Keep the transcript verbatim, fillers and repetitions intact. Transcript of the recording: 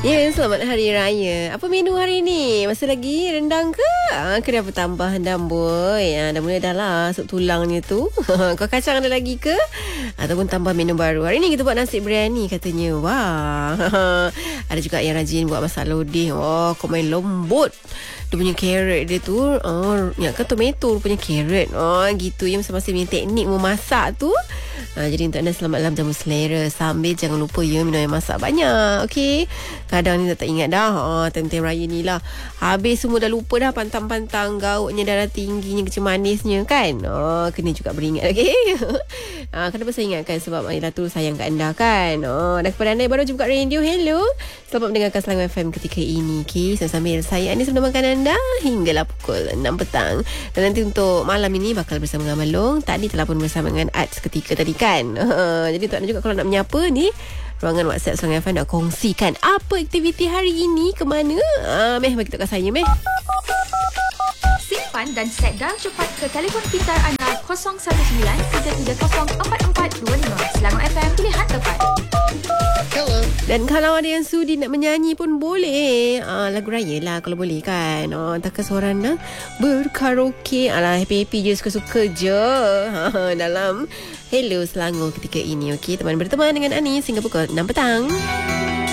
Ya, selamat Hari Raya. Apa menu hari ni? Masih lagi rendang ke? Ha, ke dah bertambah rendang boy? Ha, dah mula dah lah sup tulangnya tu. Kau kacang ada lagi ke? Ataupun tambah menu baru. Hari ni kita buat nasi biryani katanya. Wah. Ada juga yang rajin buat masak lodeh. Oh, kau main lembut. Dia punya carrot dia tu. Oh, ya kan tomato punya carrot. Oh, gitu. Ya, masing-masing punya teknik memasak tu. Ha, jadi untuk anda selamat dalam jamu selera. Sambil jangan lupa ya minum air masak banyak. Okey. Kadang ni tak ingat dah. Oh, time-time raya ni lah. Habis semua dah lupa dah pantang-pantang gautnya, darah tingginya, kecil manisnya kan. Oh, kena juga beringat. Okey. Ha, kenapa saya ingatkan? Sebab Ayla tu sayang kat anda kan. Oh, dan kepada anda yang baru jumpa kat radio, hello. Selamat mendengarkan Selangor F M ketika ini. Okey. Sambil saya Anis menemani anda hinggalah pukul enam petang. Dan nanti untuk malam ini bakal bersama dengan Malong. Tadi telah pun bersama dengan Arts ketika tadi kan. Uh, jadi untuk anda juga kalau nak menyapa ni, ruangan WhatsApp Selangor F M nak kongsikan apa aktiviti hari ini, ke mana? Uh, meh bagi tahu kat saya meh. Simpan dan set dial cepat ke telefon pintar anda kosong satu sembilan tiga tiga kosong empat empat dua lima. Selangor F M, pilihan tepat. Hello. Dan kalau ada yang sudi nak menyanyi pun boleh. Ah, lagu raya lah kalau boleh kan. Oh, tak ke seorang nak berkaraoke. Alah, happy-happy je, suka-suka je. Ha, dalam Hello Selangor ketika ini. Okey, teman berteman dengan Anis hingga pukul enam petang.